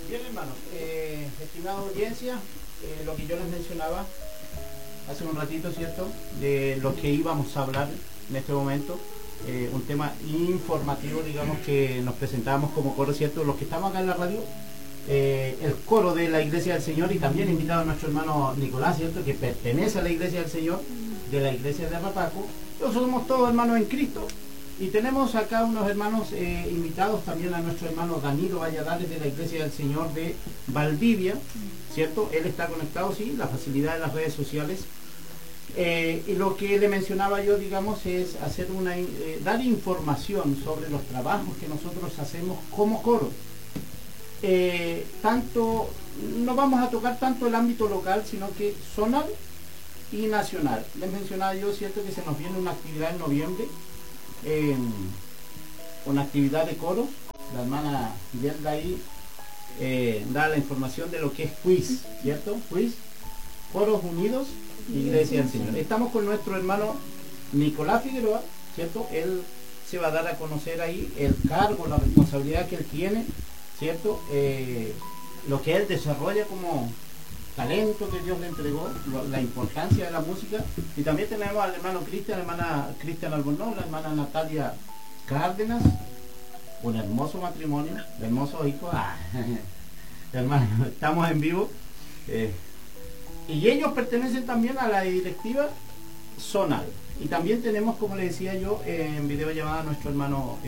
Bien, hermanos, estimada audiencia, lo que yo les mencionaba hace un ratito, ¿cierto? De lo que íbamos a hablar en este momento, un tema informativo, digamos, que nos presentábamos como coro, ¿cierto? Los que estamos acá en la radio, el coro de la Iglesia del Señor, y también invitado a nuestro hermano Nicolás, ¿cierto? Que pertenece a la Iglesia del Señor, de la Iglesia de Rapaco. Nosotros somos todos hermanos en Cristo. Y tenemos acá unos hermanos invitados también a nuestro hermano Danilo Valladares de la Iglesia del Señor de Valdivia, ¿cierto? Él está conectado, sí, la facilidad de las redes sociales. Y lo que le mencionaba yo, digamos, es hacer dar información sobre los trabajos que nosotros hacemos como coro. No vamos a tocar tanto el ámbito local, sino que zonal y nacional. Les mencionaba yo, ¿cierto?, que se nos viene una actividad en noviembre, una actividad de coro. La hermana Yelda ahí da la información de lo que es quiz, ¿cierto? Quiz, Coros Unidos, Iglesia del Señor. Estamos con nuestro hermano Nicolás Figueroa, ¿cierto? Él se va a dar a conocer ahí el cargo, la responsabilidad que él tiene, ¿cierto? Lo que él desarrolla como talento que Dios le entregó, la importancia de la música. Y también tenemos al hermano Cristian, la hermana Cristian Albornoz, la hermana Natalia Cárdenas, un hermoso matrimonio, hermosos hijos. Hermano, estamos en vivo. Y ellos pertenecen también a la directiva zonal. Y también tenemos, como les decía yo, en videollamada a nuestro hermano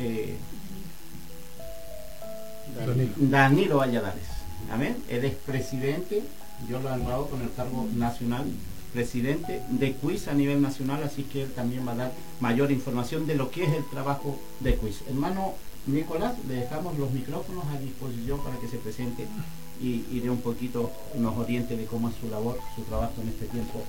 Danilo Valladares. Amén. Él es presidente, yo lo he honrado con el cargo nacional, presidente de Quiz a nivel nacional, así que él también va a dar mayor información de lo que es el trabajo de Quiz. Hermano Nicolás, le dejamos los micrófonos a disposición para que se presente y dé un poquito, nos oriente de cómo es su labor, su trabajo en este tiempo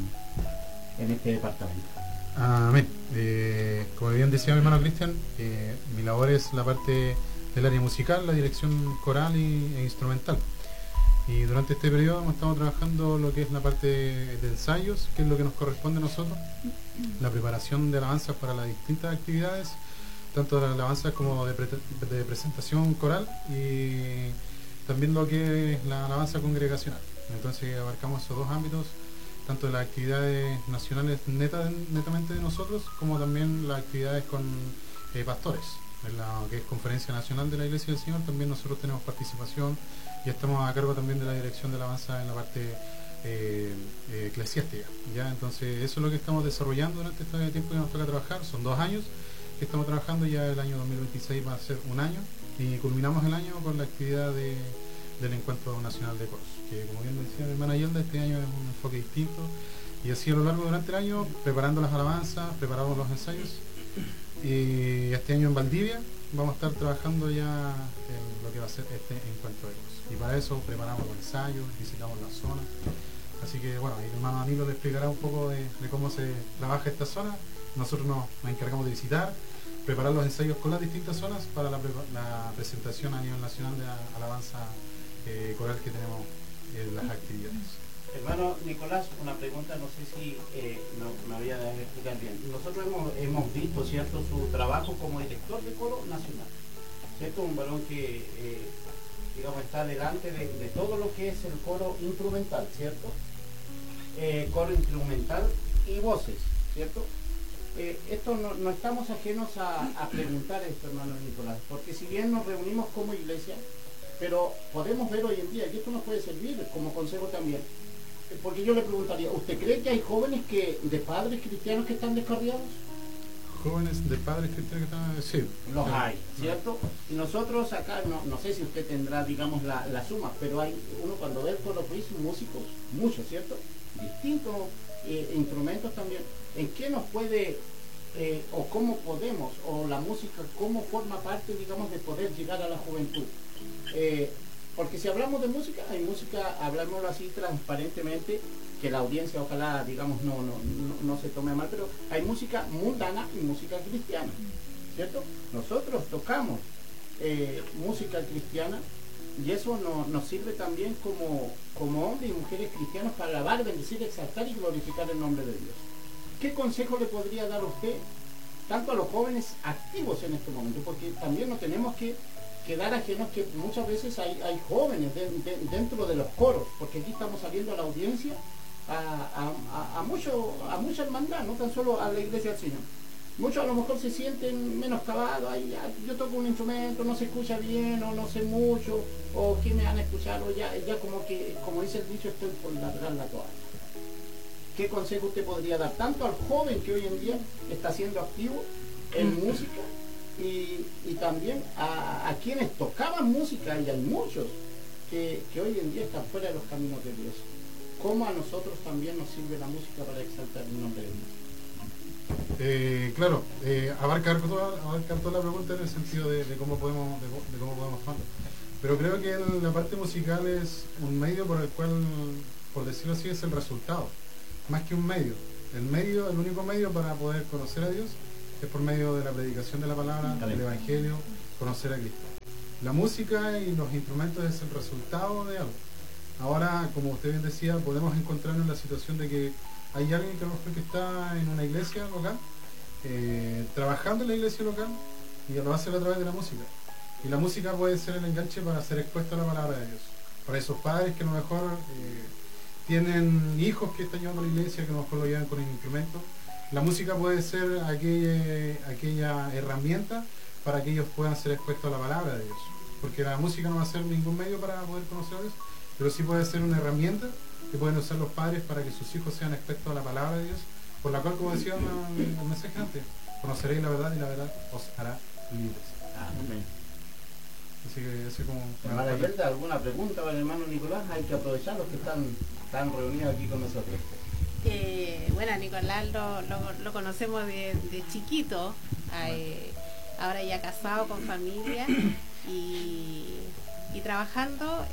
en este departamento. Amén. Como bien decía mi hermano Cristian, mi labor es la parte del área musical, la dirección coral e instrumental. Y durante este periodo hemos estado trabajando lo que es la parte de ensayos, que es lo que nos corresponde a nosotros, la preparación de alabanzas para las distintas actividades, tanto de las alabanzas como de presentación coral, y también lo que es la alabanza congregacional. Entonces abarcamos esos dos ámbitos, tanto de las actividades nacionales netamente de nosotros, como también las actividades con pastores. En la que es Conferencia Nacional de la Iglesia del Señor también nosotros tenemos participación y estamos a cargo también de la dirección de alabanza en la parte eclesiástica, ¿ya? Entonces eso es lo que estamos desarrollando durante este tiempo que nos toca trabajar. Son 2 años que estamos trabajando, ya el año 2026 va a ser un año y culminamos el año con la actividad del Encuentro Nacional de Coros, que como bien decía mi hermana Yelda, este año es un enfoque distinto, y así a lo largo durante el año preparando las alabanzas, preparamos los ensayos. Y este año en Valdivia vamos a estar trabajando ya en lo que va a ser este encuentro de coros. Y para eso preparamos los ensayos, visitamos la zona. Así que bueno, el hermano Danilo le explicará un poco de cómo se trabaja esta zona. Nosotros nos encargamos de visitar, preparar los ensayos con las distintas zonas para la presentación a nivel nacional de la alabanza coral que tenemos en las actividades. Hermano Nicolás, una pregunta, no sé si me voy a explicar bien. Nosotros hemos visto, ¿cierto?, su trabajo como director de coro nacional, ¿cierto? Un varón que, digamos, está delante de todo lo que es el coro instrumental, ¿cierto? Coro instrumental y voces, ¿cierto? Esto no estamos ajenos a preguntar esto, hermano Nicolás, porque si bien nos reunimos como iglesia, pero podemos ver hoy en día, y esto nos puede servir como consejo también, porque yo le preguntaría, ¿usted cree que hay jóvenes de padres cristianos que están descarriados? Jóvenes de padres cristianos que están... Sí. Los hay, ¿cierto? Y nosotros acá, no sé si usted tendrá, digamos, la suma, pero hay uno cuando ve el coro Quiz, músicos, muchos, ¿cierto? Distintos instrumentos también. ¿En qué nos puede, o cómo podemos, o la música, cómo forma parte, digamos, de poder llegar a la juventud? Porque si hablamos de música, hay música, hablámoslo así transparentemente, que la audiencia ojalá, digamos, no se tome mal, pero hay música mundana y música cristiana, ¿cierto? Nosotros tocamos música cristiana y eso nos sirve también como hombres y mujeres cristianos para alabar, bendecir, exaltar y glorificar el nombre de Dios. ¿Qué consejo le podría dar a usted, tanto a los jóvenes activos en este momento? Porque también no tenemos que quedar ajenos que muchas veces hay jóvenes dentro de los coros, porque aquí estamos saliendo a la audiencia a mucha hermandad, no tan solo a la iglesia del Señor. Muchos a lo mejor se sienten menoscabados, yo toco un instrumento, no se escucha bien, o no sé mucho, o qué me van a escuchar, o ya como que, como dice el dicho, estoy por largar la toalla. ¿Qué consejo usted podría dar tanto al joven que hoy en día está siendo activo en música y también a quienes tocaban música, y hay muchos que hoy en día están fuera de los caminos de Dios? ¿Cómo a nosotros también nos sirve la música para exaltar el nombre de Dios? Claro, abarcar toda la pregunta en el sentido de cómo podemos actuar. Pero creo que la parte musical es un medio por el cual, por decirlo así, es el resultado, más que un medio. El único medio para poder conocer a Dios es por medio de la predicación de la palabra, del Evangelio, conocer a Cristo. La música y los instrumentos es el resultado de algo. Ahora, como usted bien decía, podemos encontrarnos en la situación de que hay alguien que a lo mejor que está en una iglesia local, trabajando en la iglesia local, y lo hace a través de la música. Y la música puede ser el enganche para ser expuesto a la palabra de Dios. Para esos padres que a lo mejor tienen hijos que están llevando a la iglesia, que a lo mejor lo llevan con el instrumento, la música puede ser aquella herramienta para que ellos puedan ser expuestos a la palabra de Dios. Porque la música no va a ser ningún medio para poder conocer a Dios, pero sí puede ser una herramienta que pueden usar los padres para que sus hijos sean expuestos a la palabra de Dios, por la cual, como decía el mensaje antes, conoceréis la verdad y la verdad os hará libres. Amén. Así que así como... Hermana Yelda, ¿alguna pregunta para el hermano Nicolás? Hay que aprovechar los que están reunidos aquí con nosotros. Bueno, Nicolás lo conocemos de chiquito, ahora ya casado con familia y trabajando.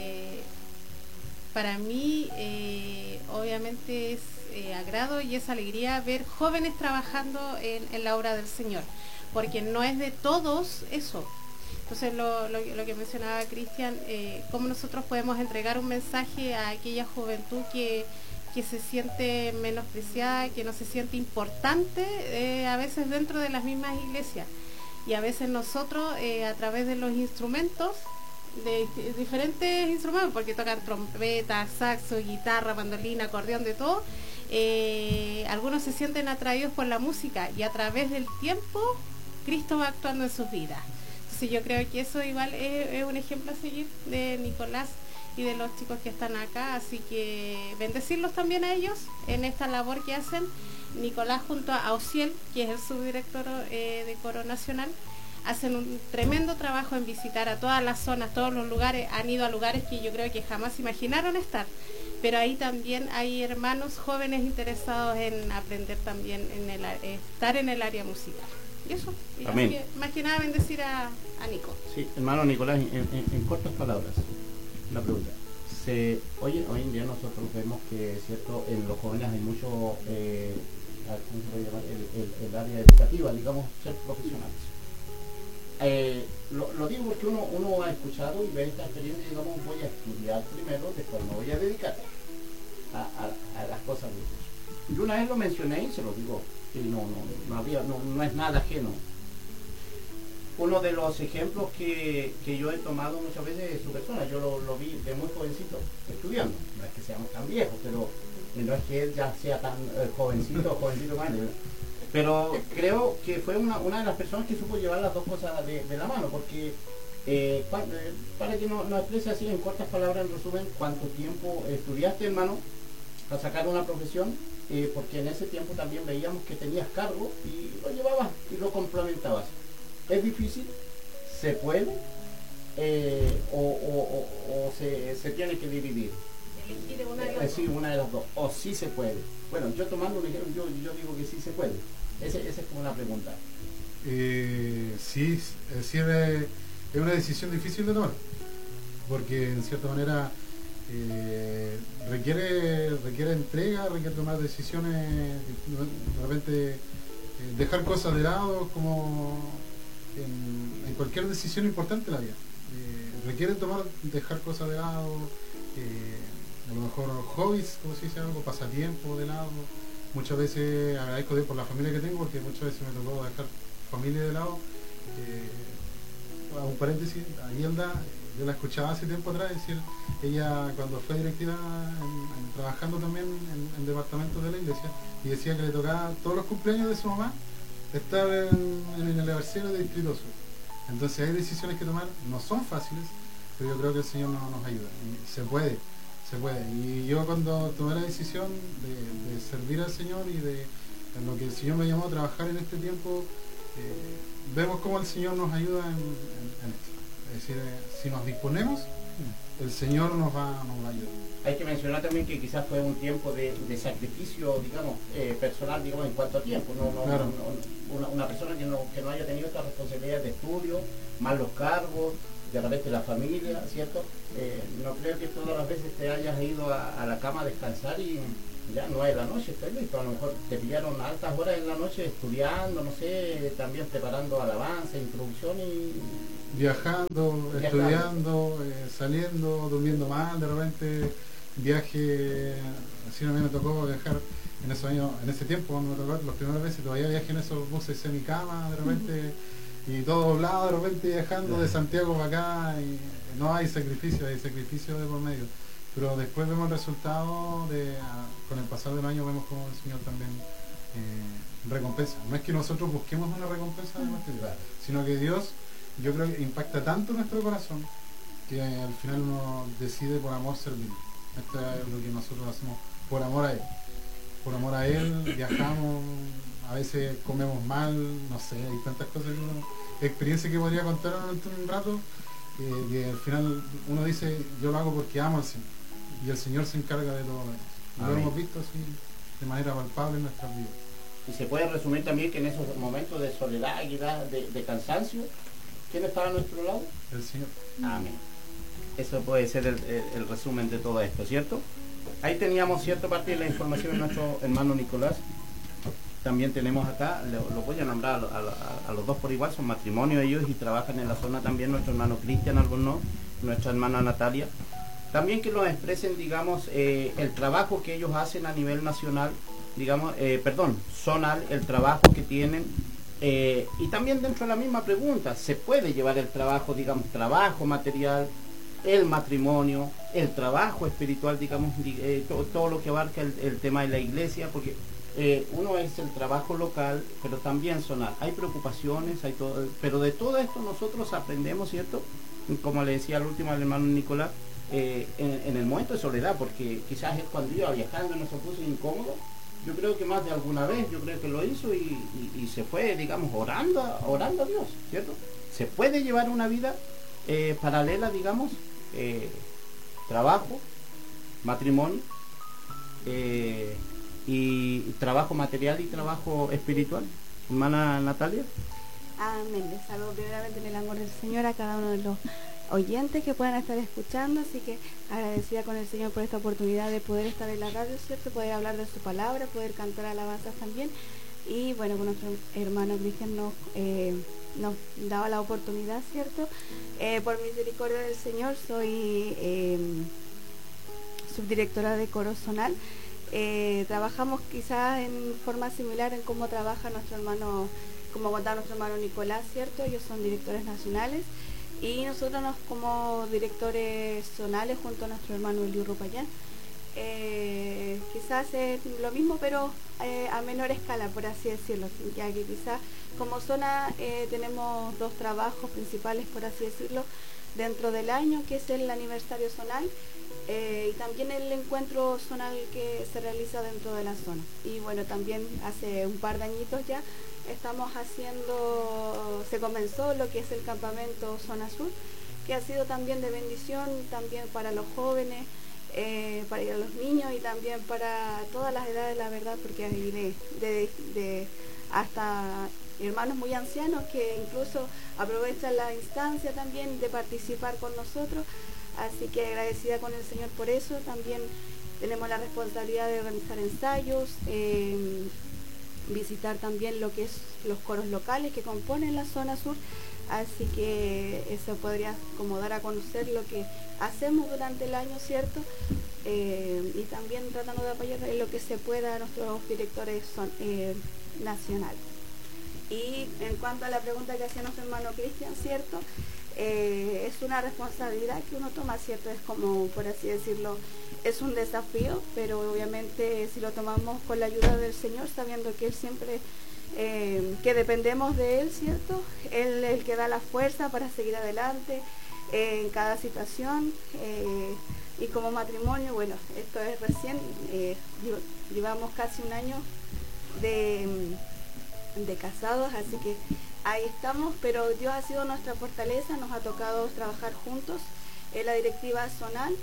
Para mí obviamente es agrado y es alegría ver jóvenes trabajando en la obra del Señor, porque no es de todos eso. Entonces lo que mencionaba Cristian, cómo nosotros podemos entregar un mensaje a aquella juventud que se siente menospreciada, que no se siente importante a veces dentro de las mismas iglesias, y a veces nosotros a través de los instrumentos, de diferentes instrumentos, porque tocan trompeta, saxo, guitarra, mandolina, acordeón, de todo, algunos se sienten atraídos por la música, y a través del tiempo Cristo va actuando en sus vidas. Entonces yo creo que eso igual es un ejemplo a seguir de Nicolás y de los chicos que están acá, así que bendecirlos también a ellos en esta labor que hacen. Nicolás junto a Ociel, que es el subdirector de Coro Nacional, hacen un tremendo trabajo en visitar a todas las zonas, todos los lugares. Han ido a lugares que yo creo que jamás imaginaron estar, pero ahí también hay hermanos jóvenes interesados en aprender también, estar en el área musical. Y eso, amén. Más que nada bendecir a Nico. Sí, hermano Nicolás, en cortas palabras, la pregunta. Hoy en día nosotros vemos que, cierto, en los jóvenes hay mucho, ¿cómo se puede llamar? El área educativa, digamos, ser profesionales. Lo digo porque uno ha escuchado y ve esta experiencia y digamos, voy a estudiar primero, después me voy a dedicar a las cosas de Dios. Y una vez lo mencioné y se lo digo, y no es nada ajeno. Uno de los ejemplos que yo he tomado muchas veces es su persona. Yo lo vi de muy jovencito estudiando. No es que seamos tan viejos, pero no es que él ya sea tan jovencito grande. Pero creo que fue una de las personas que supo llevar las dos cosas de la mano, porque para que nos exprese así en cortas palabras, en resumen, ¿cuánto tiempo estudiaste, hermano, para sacar una profesión? Porque en ese tiempo también veíamos que tenías cargo y lo llevabas y lo complementabas. ¿Es difícil? ¿Se puede? ¿O se tiene que dividir? Elegir una de las Sí, una de las dos. ¿O sí se puede? Bueno, yo tomando un ejemplo, yo digo que sí se puede. Esa es como una pregunta. Sí, es una decisión difícil de tomar, porque en cierta manera requiere entrega, requiere tomar decisiones, de repente dejar cosas de lado, como en cualquier decisión importante de la vida. Requiere dejar cosas de lado, a lo mejor hobbies, como se dice, algo, pasatiempo de lado. Muchas veces agradezco a Dios por la familia que tengo, porque muchas veces me tocó dejar familia de lado un paréntesis, a Hilda, yo la escuchaba hace tiempo atrás decir, ella cuando fue directiva trabajando también en departamentos de la iglesia, y decía que le tocaba todos los cumpleaños de su mamá estar en el aniversario de Distrito Sur. Entonces hay decisiones que tomar, no son fáciles, pero yo creo que el Señor nos ayuda, y se puede. Y yo cuando tomé la decisión de servir al Señor y de en lo que el Señor me llamó a trabajar en este tiempo, vemos cómo el Señor nos ayuda en esto. Es decir, si nos disponemos, el Señor nos va a ayudar. Hay que mencionar también que quizás fue un tiempo de sacrificio, digamos, personal, digamos, en cuanto a tiempo. Claro. Una persona que no haya tenido estas responsabilidades de estudio, más los cargos, de repente la familia, ¿cierto? No creo que todas las veces te hayas ido a la cama a descansar y ya 9 de la noche estoy listo. A lo mejor te pillaron altas horas en la noche estudiando, no sé, también preparando alabanza, introducción y... Viajando, estudiando, saliendo, durmiendo mal, de repente viaje, así a mí me tocó viajar en esos años, en ese tiempo cuando me tocó las primeras veces, todavía viajé en esos buses semicama, de repente, y todo doblado, de repente viajando de Santiago para acá, y no hay sacrificio de por medio, pero después vemos el resultado con el pasar del año vemos como el Señor también recompensa. No es que nosotros busquemos una recompensa de nuestra vida, sino que Dios, yo creo que impacta tanto nuestro corazón que al final uno decide por amor servir. Esto es lo que nosotros hacemos por amor a Él. Por amor a Él viajamos, a veces comemos mal, no sé, hay tantas cosas experiencias que podría contar en un rato, que al final uno dice, yo lo hago porque amo al Señor, y el Señor se encarga de todo eso. Lo hemos visto así de manera palpable en nuestras vidas. Y se puede resumir también que en esos momentos de soledad, de cansancio, ¿quién estaba a nuestro lado? El Señor. Amén. Eso puede ser el resumen de todo esto, ¿cierto? Ahí teníamos cierta parte de la información de nuestro hermano Nicolás. También tenemos acá, lo voy a nombrar a los dos por igual, son matrimonio ellos y trabajan en la zona también nuestro hermano Cristian Albornoz, nuestra hermana Natalia. También que nos expresen, digamos, el trabajo que ellos hacen a nivel nacional, digamos, zonal, el trabajo que tienen. Y también dentro de la misma pregunta, ¿se puede llevar el trabajo, digamos, trabajo material, el matrimonio, el trabajo espiritual, digamos, todo lo que abarca el tema de la iglesia? Porque uno es el trabajo local, pero también zonal. Hay preocupaciones, hay todo, pero de todo esto nosotros aprendemos, ¿cierto? Como le decía al último al hermano Nicolás, en el momento de soledad, porque quizás es cuando iba viajando y nos puso incómodo. Yo creo que más de alguna vez, yo creo que lo hizo y se fue, digamos, orando a Dios, ¿cierto? Se puede llevar una vida paralela, digamos, trabajo, matrimonio, y trabajo material y trabajo espiritual. Hermana Natalia. Amén. Les saludo primeramente en el amor del Señor a cada uno de los oyentes que puedan estar escuchando, así que agradecida con el Señor por esta oportunidad de poder estar en la radio, ¿cierto? Poder hablar de su palabra, poder cantar alabanzas también, y bueno, con nuestro hermano Cristian nos daba la oportunidad, ¿cierto? Por misericordia del Señor soy subdirectora de coro zonal. Trabajamos quizás en forma similar en cómo trabaja nuestro hermano, como contaba nuestro hermano Nicolás, ¿cierto? Ellos son directores nacionales y nosotros como directores zonales junto a nuestro hermano Eliu Rupayán, quizás es lo mismo pero a menor escala, por así decirlo, ya que quizás como zona tenemos 2 trabajos principales, por así decirlo, dentro del año, que es el aniversario zonal y también el encuentro zonal que se realiza dentro de la zona. Y bueno, también hace un par de añitos ya se comenzó lo que es el campamento Zona Sur, que ha sido también de bendición, también para los jóvenes, para los niños y también para todas las edades, la verdad, porque hay de hasta hermanos muy ancianos que incluso aprovechan la instancia también de participar con nosotros, así que agradecida con el Señor por eso. También tenemos la responsabilidad de organizar ensayos, visitar también lo que es los coros locales que componen la zona sur, así que eso podría como dar a conocer lo que hacemos durante el año, ¿cierto? Y también tratando de apoyar en lo que se pueda a nuestros directores nacionales. Y en cuanto a la pregunta que hacía nuestro hermano Cristian, ¿cierto? es una responsabilidad que uno toma, ¿cierto? Es como, por así decirlo, es un desafío, pero obviamente si lo tomamos con la ayuda del Señor, sabiendo que Él siempre, que dependemos de Él, ¿cierto? Él es el que da la fuerza para seguir adelante en cada situación. Y como matrimonio, bueno, esto es recién, llevamos casi un año de casados, así que ahí estamos, pero Dios ha sido nuestra fortaleza, nos ha tocado trabajar juntos en la directiva zonal.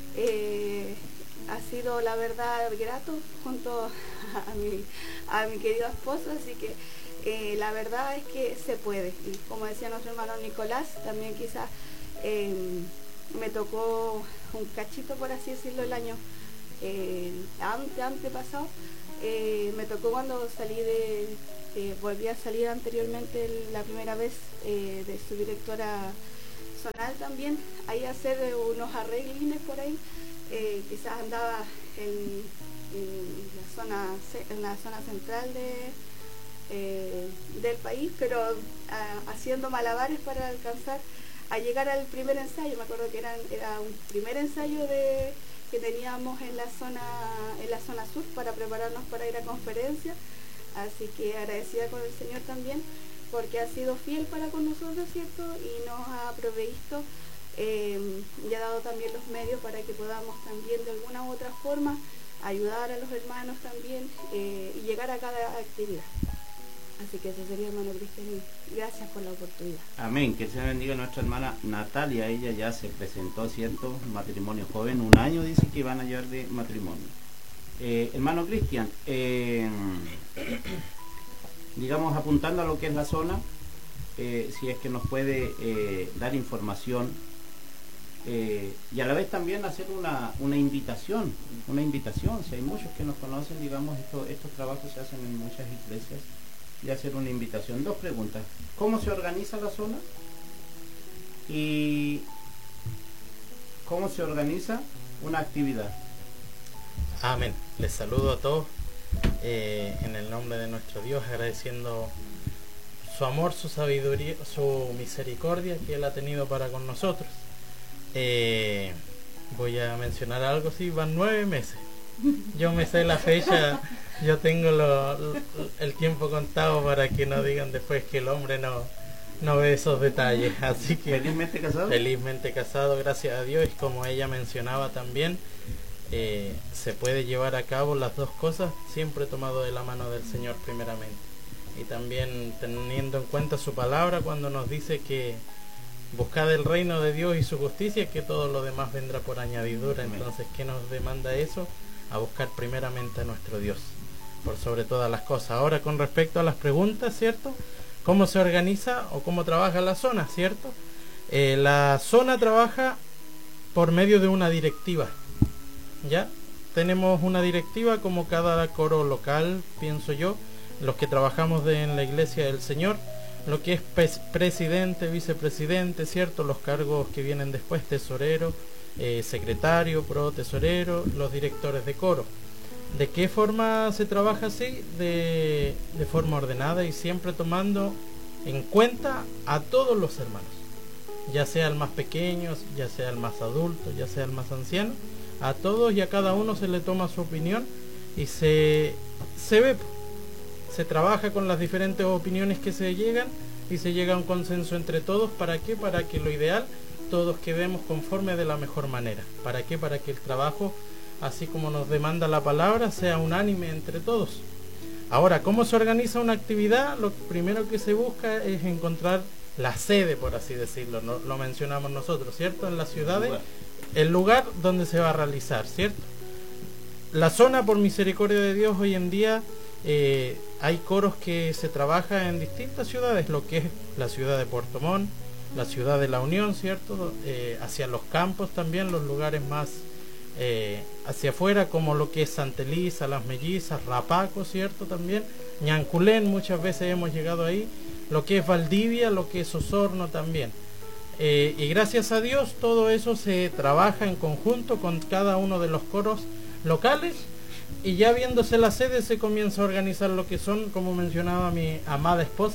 Ha sido la verdad grato junto a mi querido esposo, así que la verdad es que se puede. Y como decía nuestro hermano Nicolás, también quizás me tocó un cachito, por así decirlo, el año antepasado. Me tocó cuando salí volví a salir anteriormente la primera vez de su directora zonal también, ahí a hacer unos arreglines por ahí. Quizás andaba en la zona central del país, pero haciendo malabares para alcanzar a llegar al primer ensayo. Me acuerdo que era un primer ensayo que teníamos en la zona sur para prepararnos para ir a conferencia, así que agradecida con el Señor también porque ha sido fiel para con nosotros, ¿cierto? Y nos ha proveído y ha dado también los medios para que podamos también de alguna u otra forma ayudar a los hermanos también y llegar a cada actividad. Así que eso sería, hermano Cristian, y gracias por la oportunidad. Amén, que se bendiga nuestra hermana Natalia. Ella ya se presentó, ¿cierto? Matrimonio joven, un año dice que van a llevar de matrimonio. Hermano Cristian, digamos, apuntando a lo que es la zona, si es que nos puede dar información y a la vez también hacer una invitación, si hay muchos que nos conocen, digamos, estos trabajos se hacen en muchas iglesias, y hacer una invitación. Dos preguntas: ¿cómo se organiza la zona? Y ¿cómo se organiza una actividad? Amén. Les saludo a todos en el nombre de nuestro Dios, agradeciendo su amor, su sabiduría, su misericordia que Él ha tenido para con nosotros. Voy a mencionar algo, sí, van 9 meses. Yo me sé la fecha, yo tengo el tiempo contado para que no digan después que el hombre no ve esos detalles. Así que ¿felizmente casado? Felizmente casado, gracias a Dios. Y como ella mencionaba también, se puede llevar a cabo las dos cosas, siempre tomado de la mano del Señor primeramente. Y también teniendo en cuenta su palabra cuando nos dice que buscad el reino de Dios y su justicia, que todo lo demás vendrá por añadidura. Entonces, ¿qué nos demanda eso? A buscar primeramente a nuestro Dios por sobre todas las cosas. Ahora, con respecto a las preguntas, ¿cierto? ¿Cómo se organiza o cómo trabaja la zona, ¿cierto? La zona trabaja por medio de una directiva, ¿ya? Tenemos una directiva como cada coro local, pienso yo, los que trabajamos en la iglesia del Señor, lo que es presidente, vicepresidente, ¿cierto? Los cargos que vienen después, tesorero, secretario, tesorero, los directores de coro. ¿De qué forma se trabaja así? De forma ordenada y siempre tomando en cuenta a todos los hermanos, ya sea el más pequeño, ya sea el más adulto, ya sea el más anciano. A todos y a cada uno se le toma su opinión y se ve, se trabaja con las diferentes opiniones que se llegan y se llega a un consenso entre todos. ¿Para qué? Para que lo ideal todos quedemos conforme de la mejor manera. ¿Para qué? Para que el trabajo, así como nos demanda la palabra, sea unánime entre todos. Ahora, ¿cómo se organiza una actividad? Lo primero que se busca es encontrar la sede, por así decirlo. Lo mencionamos nosotros, ¿cierto? En las ciudades, el lugar donde se va a realizar, ¿cierto? La zona, por misericordia de Dios, hoy en día hay coros que se trabaja en distintas ciudades, lo que es la ciudad de Puerto Montt, la ciudad de La Unión, ¿cierto? Hacia los campos también, los lugares más hacia afuera, como lo que es Santa Elisa, Las Mellizas, Rapaco, ¿cierto? También Ñanculén, muchas veces hemos llegado ahí, lo que es Valdivia, lo que es Osorno también. Y gracias a Dios todo eso se trabaja en conjunto con cada uno de los coros locales, y ya viéndose la sede se comienza a organizar lo que son, como mencionaba mi amada esposa,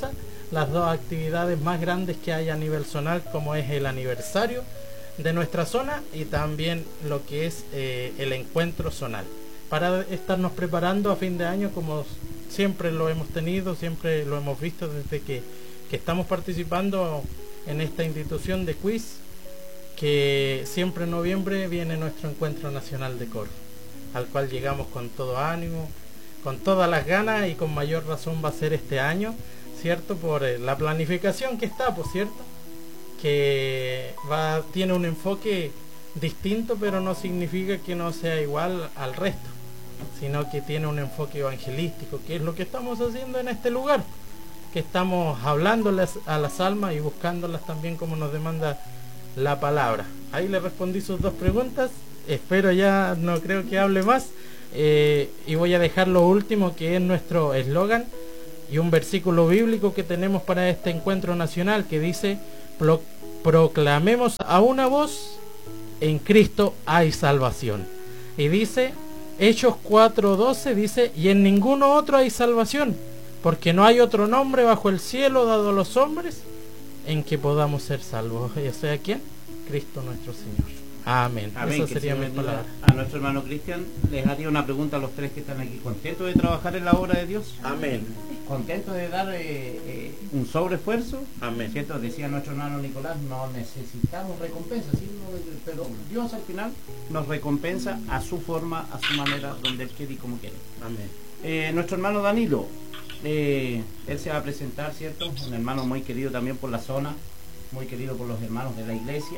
las dos actividades más grandes que hay a nivel zonal, como es el aniversario de nuestra zona y también lo que es el encuentro zonal, para estarnos preparando a fin de año, como siempre lo hemos tenido, siempre lo hemos visto desde que estamos participando en esta institución de quiz, que siempre en noviembre viene nuestro encuentro nacional de coro, al cual llegamos con todo ánimo, con todas las ganas, y con mayor razón va a ser este año, ¿cierto? Por la planificación que está, por cierto, que tiene un enfoque distinto, pero no significa que no sea igual al resto, sino que tiene un enfoque evangelístico, que es lo que estamos haciendo en este lugar, que estamos hablándoles a las almas y buscándolas también como nos demanda la palabra. Ahí le respondí sus dos preguntas, espero ya no creo que hable más, y voy a dejar lo último, que es nuestro eslogan y un versículo bíblico que tenemos para este encuentro nacional, que dice: proclamemos a una voz, en Cristo hay salvación. Y dice Hechos 4:12, dice: y en ninguno otro hay salvación, porque no hay otro nombre bajo el cielo dado a los hombres en que podamos ser salvos. ¿Y sea quién? Cristo nuestro Señor. Amén. Amén. Esa sería mi palabra. A nuestro hermano Cristian les haría una pregunta a los tres que están aquí. ¿Contentos de trabajar en la obra de Dios? Amén. ¿Contentos de dar un sobreesfuerzo? Amén. ¿Cierto? Decía nuestro hermano Nicolás, no necesitamos recompensa, ¿sí? Pero Dios al final nos recompensa a su forma, a su manera, donde Él quiere y como quiere. Amén. Nuestro hermano Danilo, él se va a presentar, ¿cierto? Un hermano muy querido también por la zona, muy querido por los hermanos de la iglesia.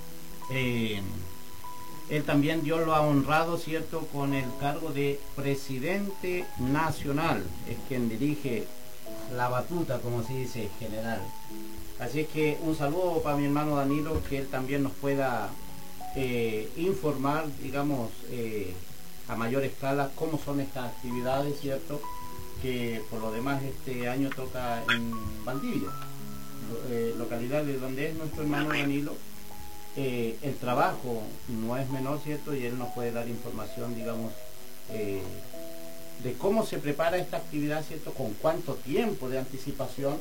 Él también, Dios lo ha honrado, ¿cierto?, con el cargo de presidente nacional. Es quien dirige la batuta, como se dice, general. Así es que un saludo para mi hermano Danilo, que él también nos pueda informar, digamos, a mayor escala cómo son estas actividades, ¿cierto?, que por lo demás este año toca en Valdivia, localidad de donde es nuestro hermano Danilo. El trabajo no es menor, ¿cierto? Y él nos puede dar información, digamos, de cómo se prepara esta actividad, ¿cierto? Con cuánto tiempo de anticipación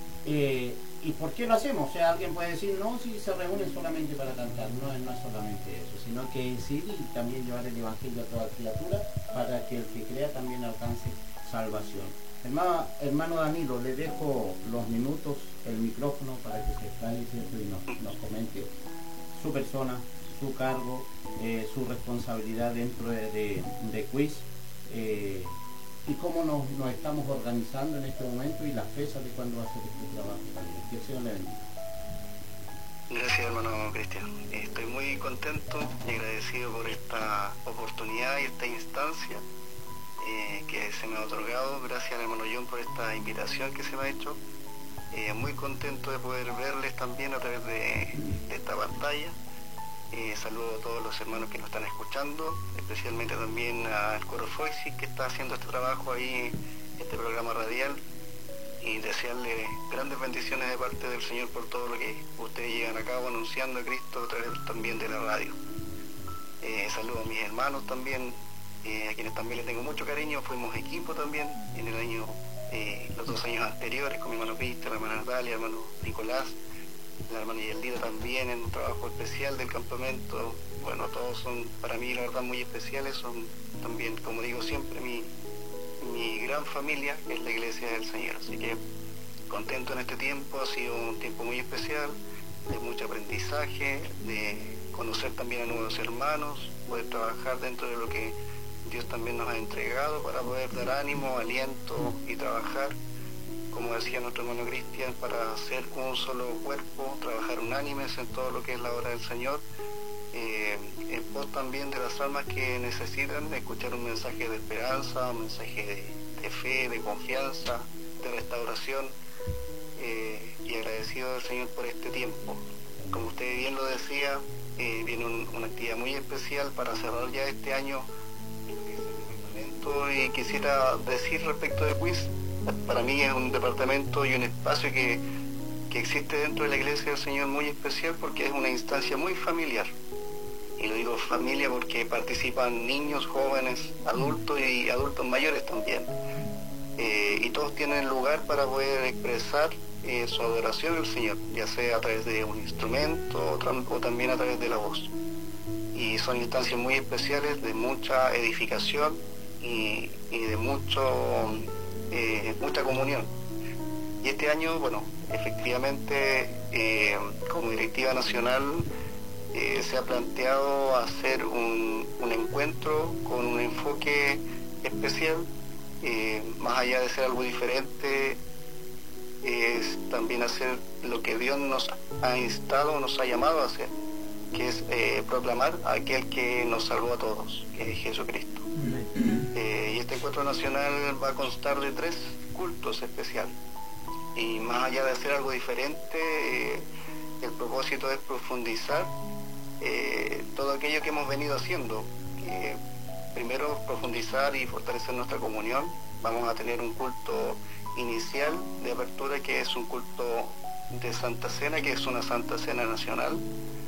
y por qué lo hacemos. O sea, alguien puede decir, no, si se reúnen solamente para cantar. No es solamente eso, sino que es ir y también llevar el evangelio a toda criatura para que el que crea también alcance salvación. Hermano Danilo, le dejo los minutos, el micrófono para que se explaye, ¿cierto? Y nos comente su persona, su cargo, su responsabilidad dentro de quiz, y cómo nos estamos organizando en este momento y las fechas de cuándo va a ser este trabajo también. Que el Señor le bendiga. Gracias, hermano Cristian. Estoy muy contento y agradecido por esta oportunidad y esta instancia que se me ha otorgado. Gracias al hermano John por esta invitación que se me ha hecho. Muy contento de poder verles también a través de esta pantalla. Saludo a todos los hermanos que nos están escuchando, especialmente también al Coro Foixy, que está haciendo este trabajo ahí, este programa radial, y desearle grandes bendiciones de parte del Señor por todo lo que ustedes llevan a cabo anunciando a Cristo a través también de la radio. Saludo a mis hermanos también, a quienes también les tengo mucho cariño. Fuimos equipo también en el año, los 2 años anteriores, con mi hermano Víctor, la hermana Natalia, el hermano Nicolás, la hermana Yeldita también, en un trabajo especial del campamento. Bueno, todos son para mí la verdad muy especiales, son también, como digo siempre, mi gran familia, que es la Iglesia del Señor. Así que contento en este tiempo, ha sido un tiempo muy especial, de mucho aprendizaje, de conocer también a nuevos hermanos, poder trabajar dentro de lo que Dios también nos ha entregado para poder dar ánimo, aliento y trabajar, como decía nuestro hermano Cristian, para ser un solo cuerpo, trabajar unánimes en todo lo que es la obra del Señor, en pos también de las almas que necesitan escuchar un mensaje de esperanza, un mensaje de fe, de confianza, de restauración, y agradecido al Señor por este tiempo. Como usted bien lo decía, viene una actividad muy especial para cerrar ya este año y quisiera decir respecto de quiz. Para mí es un departamento y un espacio que existe dentro de la Iglesia del Señor muy especial, porque es una instancia muy familiar, y lo digo familia porque participan niños, jóvenes, adultos y adultos mayores también, y todos tienen lugar para poder expresar su adoración al Señor, ya sea a través de un instrumento o también a través de la voz. Y son instancias muy especiales de mucha edificación y de mucha comunión. Y este año, bueno, efectivamente, como directiva nacional, se ha planteado hacer un encuentro con un enfoque especial, más allá de ser algo diferente, es también hacer lo que Dios nos ha instado, nos ha llamado a hacer, que es proclamar a aquel que nos salvó a todos, que es Jesucristo. Y este encuentro nacional va a constar de 3 cultos especiales. Y más allá de hacer algo diferente, el propósito es profundizar todo aquello que hemos venido haciendo. Primero, profundizar y fortalecer nuestra comunión. Vamos a tener un culto inicial de apertura, que es un culto de Santa Cena, que es una Santa Cena nacional,